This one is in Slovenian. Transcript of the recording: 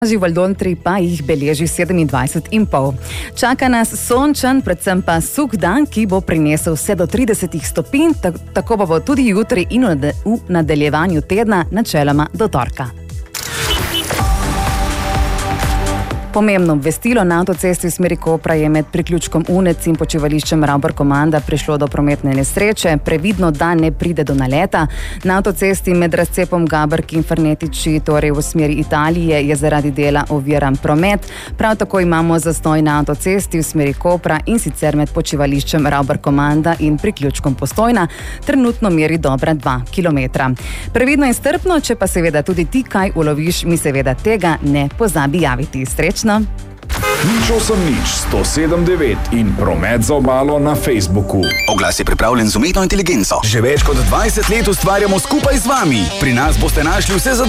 Valdoltri pa jih beleži 27,5. Čaka nas sončen, predvsem pa suh dan, ki bo prinesel vse do 30 stopinj, tako pa bo tudi jutri in v nadaljevanju tedna, načeloma do torka. Pomembno obvestilo: na avtocesti v smeri Kopra je med priključkom Unec in počivališčem Ravbar-Komanda prišlo do prometne nesreče. Previdno, da ne pride do naleta. Na avtocesti med razcepom Gabrki in Fernetiči, torej v smeri Italije, je zaradi dela oviran promet. Prav tako imamo zastoj na avtocesti v smeri Kopra, in sicer med počivališčem Ravbar-Komanda in priključkom Postojna. Trenutno meri dobra 2 kilometra. Previdno in strpno, če pa seveda tudi ti kaj uloviš, mi seveda tega ne pozabi javiti. Srečno! Nič 107.9 in Promet za obalo na Facebooku. Oglas je pripravljen z umetno inteligenco. Že več kot 20 let ustvarjamo skupaj z vami. Pri nas boste našli vse